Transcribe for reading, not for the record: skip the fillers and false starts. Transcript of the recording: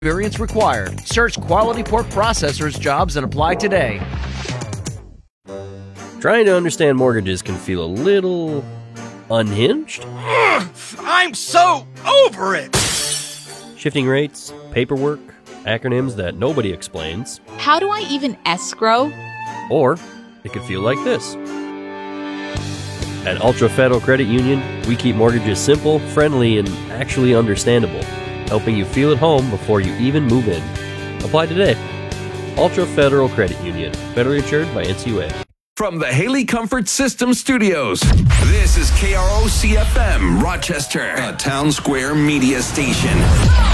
Experience required. Search Quality Pork Processors jobs and apply today. Trying to understand mortgages can feel a little unhinged. I'm so over it! Shifting rates, paperwork, acronyms that nobody explains. How do I even escrow? Or it could feel like this. At Ultra Federal Credit Union, we keep mortgages simple, friendly, and actually understandable, helping you feel at home before you even move in. Apply today. Ultra Federal Credit Union, federally insured by NCUA. From the Haley Comfort System Studios, this is KROC-FM, Rochester, a Town Square media station.